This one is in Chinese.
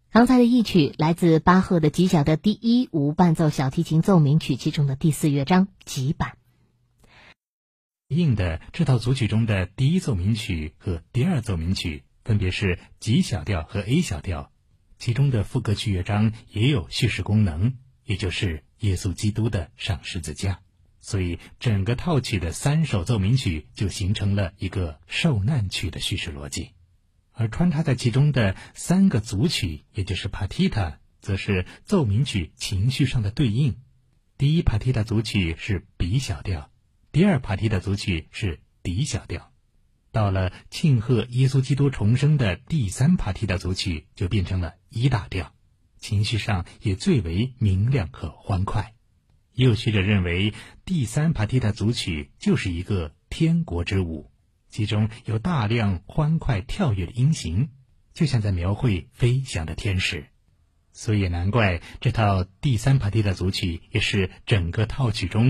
刚才的一曲来自巴赫的G小调第一无伴奏小提琴奏鸣曲其中的第4乐章G版。 应的这套组曲中的第一奏鸣曲和第二奏鸣曲分别是 G 小调和 A 小调，其中的副歌曲乐章也有叙事功能，也就是耶稣基督的上十字架，所以整个套曲的3首奏鸣曲就形成了一个受难曲的叙事逻辑。而穿插在其中的3个组曲，也就是 Partita， 则是奏鸣曲情绪上的对应。第一 Partita 组曲是 B 小调，第二 Partita 组曲是 D 小调。到了庆贺耶稣基督重生的第3 Partita 组曲就变成了E大调，情绪上也最为明亮和欢快。也有学者认为第3 Partita 组曲就是一个天国之舞，其中有大量欢快跳跃的音型，就像在描绘飞翔的天使。所以也难怪这套第3 Partita 组曲也是整个套曲中